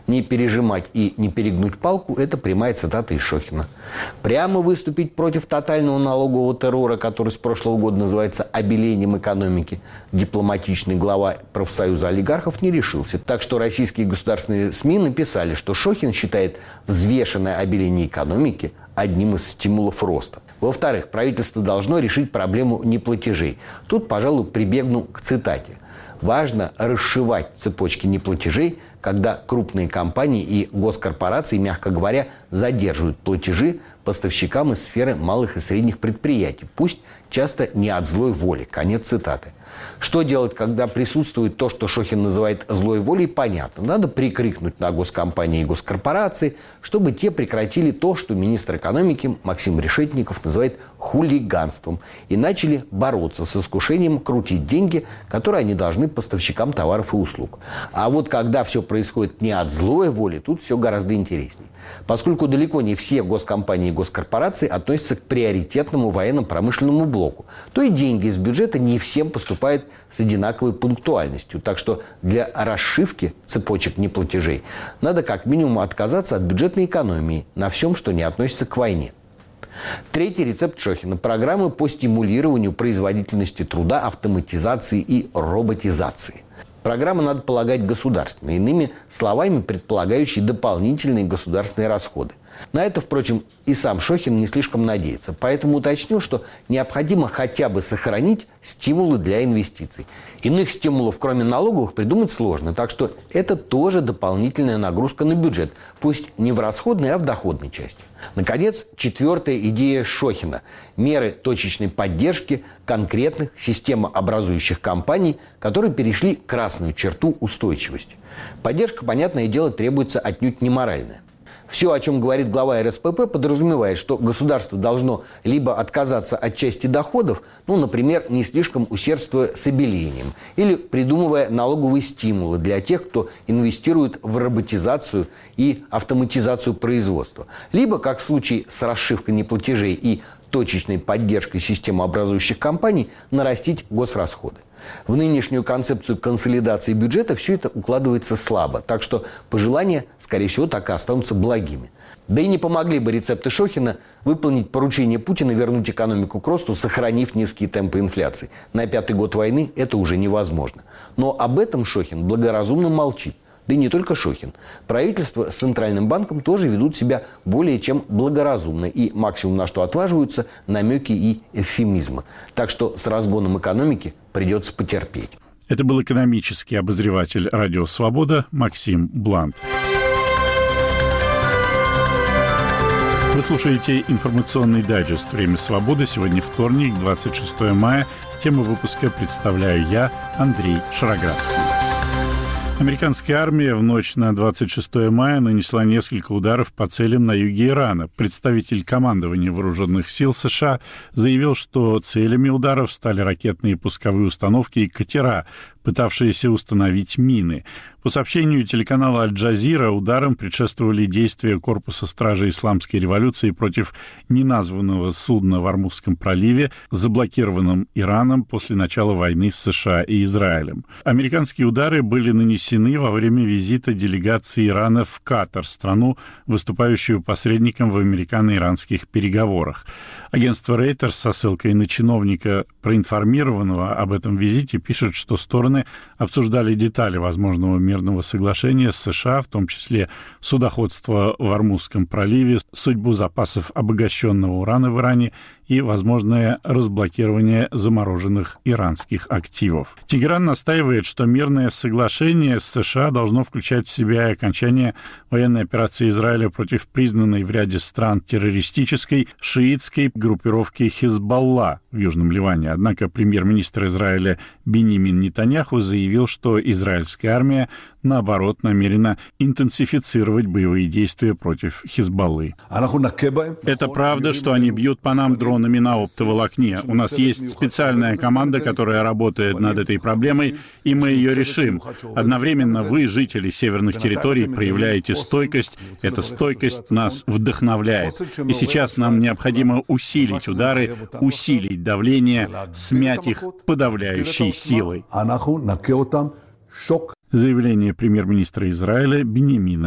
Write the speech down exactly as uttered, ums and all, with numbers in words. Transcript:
Не пережимать и не перегнуть палку – это прямая цитата из Шохина. Прямо выступить против тотального налогового террора, который с прошлого года называется обелением экономики, дипломатичный глава профсоюза олигархов не решился. Так что российские государственные СМИ написали, что Шохин считает взвешенное обеление экономики одним из стимулов роста. Во-вторых, правительство должно решить проблему неплатежей. Тут, пожалуй, прибегну к цитате. Важно расшивать цепочки неплатежей, когда крупные компании и госкорпорации, мягко говоря, задерживают платежи поставщикам из сферы малых и средних предприятий. Пусть часто не от злой воли. Конец цитаты. Что делать, когда присутствует то, что Шохин называет злой волей, понятно. Надо прикрикнуть на госкомпании и госкорпорации, чтобы те прекратили то, что министр экономики Максим Решетников называет хулиганством, и начали бороться с искушением крутить деньги, которые они должны поставщикам товаров и услуг. А вот когда все происходит не от злой воли, тут все гораздо интереснее. Поскольку далеко не все госкомпании и госкорпорации относятся к приоритетному военно-промышленному блоку, то и деньги из бюджета не всем поступают с одинаковой пунктуальностью. Так что для расшивки цепочек неплатежей надо как минимум отказаться от бюджетной экономии на всем, что не относится к войне. Третий рецепт Шохина – программы по стимулированию производительности труда, автоматизации и роботизации. Программа, надо полагать, государственная, иными словами, предполагающие дополнительные государственные расходы. На это, впрочем, и сам Шохин не слишком надеется. Поэтому уточнил, что необходимо хотя бы сохранить стимулы для инвестиций. Иных стимулов, кроме налоговых, придумать сложно. Так что это тоже дополнительная нагрузка на бюджет. Пусть не в расходной, а в доходной части. Наконец, четвертая идея Шохина – меры точечной поддержки конкретных системообразующих компаний, которые перешли красную черту устойчивости. Поддержка, понятное дело, требуется отнюдь не моральная. Все, о чем говорит глава эр эс пэ пэ, подразумевает, что государство должно либо отказаться от части доходов, ну, например, не слишком усердствуя с обелением, или придумывая налоговые стимулы для тех, кто инвестирует в роботизацию и автоматизацию производства, либо, как в случае с расшивкой неплатежей и точечной поддержкой системообразующих компаний, нарастить госрасходы. В нынешнюю концепцию консолидации бюджета все это укладывается слабо, так что пожелания, скорее всего, так и останутся благими. Да и не помогли бы рецепты Шохина выполнить поручение Путина вернуть экономику к росту, сохранив низкие темпы инфляции. На пятый год войны это уже невозможно. Но об этом Шохин благоразумно молчит. Да и не только Шохин. Правительство с Центральным банком тоже ведут себя более чем благоразумно. И максимум, на что отваживаются, намеки и эвфемизмы. Так что с разгоном экономики придется потерпеть. Это был экономический обозреватель «Радио Свобода» Максим Блант. Вы слушаете информационный дайджест «Время свободы». Сегодня вторник, двадцать шестое мая. Тему выпуска представляю я, Андрей Шароградский. Американская армия в ночь на двадцать шестое мая нанесла несколько ударов по целям на юге Ирана. Представитель командования вооруженных сил США заявил, что целями ударов стали ракетные пусковые установки и катера, пытавшиеся установить мины. По сообщению телеканала «Аль-Джазира», ударам предшествовали действия Корпуса стражей Исламской революции против неназванного судна в Ормузском проливе, заблокированном Ираном после начала войны с США и Израилем. Американские удары были нанесены во время визита делегации Ирана в Катар, страну, выступающую посредником в американо-иранских переговорах. Агентство Reuters со ссылкой на чиновника, проинформированного об этом визите, пишет, что стороны обсуждали детали возможного мирного соглашения с США, в том числе судоходство в Ормузском проливе, судьбу запасов обогащенного урана в Иране и возможное разблокирование замороженных иранских активов. Тегеран настаивает, что мирное соглашение с США должно включать в себя окончание военной операции Израиля против признанной в ряде стран террористической шиитской группировки Хизбалла в Южном Ливане. Однако премьер-министр Израиля Биньямин Нетаньяху заявил, что израильская армия, наоборот, намерена интенсифицировать боевые действия против Хизбаллы. Это правда, что они бьют по нам дронами на оптоволокне. У нас есть специальная команда, которая работает над этой проблемой, и мы ее решим. Одновременно вы, жители северных территорий, проявляете стойкость. Эта стойкость нас вдохновляет. И сейчас нам необходимо усилить удары, усилить давление, смять их подавляющей силой. Заявление премьер-министра Израиля Биньямина